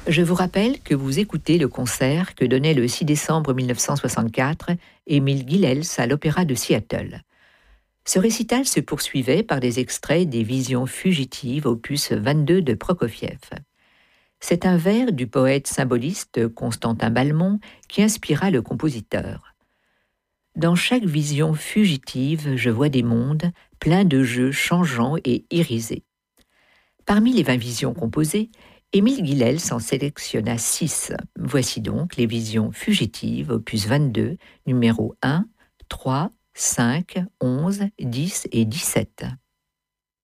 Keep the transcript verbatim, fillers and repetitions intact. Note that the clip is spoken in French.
Je vous rappelle que vous écoutez le concert que donnait le six décembre mille neuf cent soixante-quatre Émile Guilels à l'Opéra de Seattle. Ce récital se poursuivait par des extraits des Visions fugitives, opus vingt-deux de Prokofiev. C'est un vers du poète symboliste Constantin Balmont qui inspira le compositeur. Dans chaque vision fugitive, je vois des mondes pleins de jeux changeants et irisés. Parmi les vingt visions composées, Émile Guilels en sélectionna six. Voici donc les Visions fugitives, opus vingt-deux, numéros un, trois, cinq, onze, dix et dix-sept.